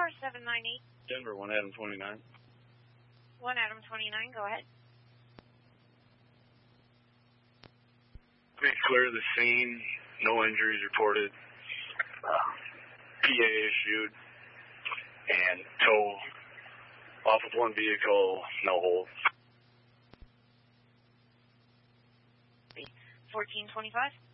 car 798. Denver, 1 Adam 29. 1 Adam 29, go ahead. We clear the scene, no injuries reported. PA issued, and tow off of one vehicle, no hold. 1425.